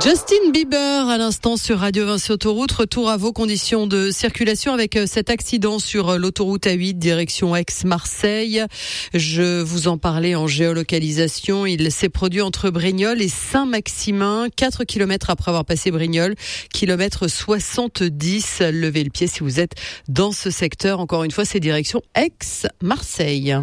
Justin Bieber à l'instant sur Radio Vinci Autoroute. Retour à vos conditions de circulation avec cet accident sur l'autoroute A8 direction Aix-Marseille. Je vous en parlais en géolocalisation. Il s'est produit entre Brignoles et Saint-Maximin, 4 km après avoir passé Brignoles, kilomètre 70. Levez le pied si vous êtes dans ce secteur. Encore une fois, c'est direction Aix-Marseille.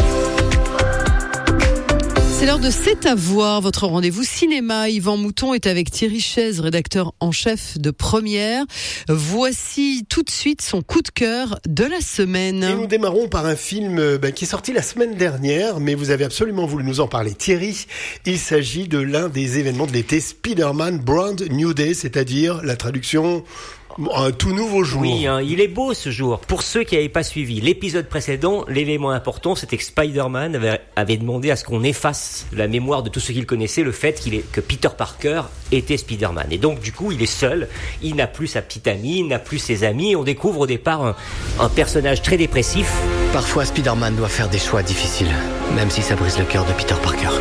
C'est l'heure de C'est à voir, votre rendez-vous cinéma. Yvan Mouton est avec Thierry Chaise, rédacteur en chef de Première. Voici tout de suite son coup de cœur de la semaine. Et nous démarrons par un film qui est sorti la semaine dernière, mais vous avez absolument voulu nous en parler. Thierry, il s'agit de l'un des événements de l'été, Spider-Man Brand New Day, c'est-à-dire la traduction... un tout nouveau jour. Oui, il est beau ce jour. Pour ceux qui n'avaient pas suivi l'épisode précédent, l'élément important, c'était que Spider-Man avait demandé à ce qu'on efface la mémoire de tous ceux qu'il connaissait, le fait que Peter Parker était Spider-Man. Et donc, du coup, il est seul. Il n'a plus sa petite amie, il n'a plus ses amis. On découvre au départ un personnage très dépressif. Parfois, Spider-Man doit faire des choix difficiles, même si ça brise le cœur de Peter Parker.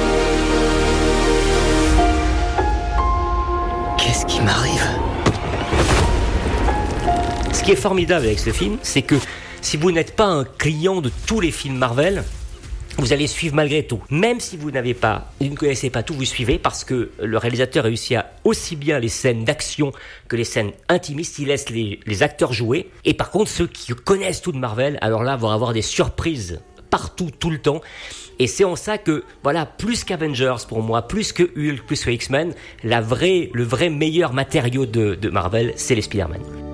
Qu'est-ce qui m'arrive ? Ce qui est formidable avec ce film, c'est que si vous n'êtes pas un client de tous les films Marvel, vous allez suivre malgré tout. Même si vous ne connaissez pas tout, vous suivez parce que le réalisateur réussit à aussi bien les scènes d'action que les scènes intimistes. Il laisse les acteurs jouer. Et par contre, ceux qui connaissent tout de Marvel, alors là, vont avoir des surprises partout, tout le temps. Et c'est en ça que, voilà, plus qu'Avengers pour moi, plus que Hulk, plus que X-Men, le vrai meilleur matériau de Marvel, c'est les Spider-Man.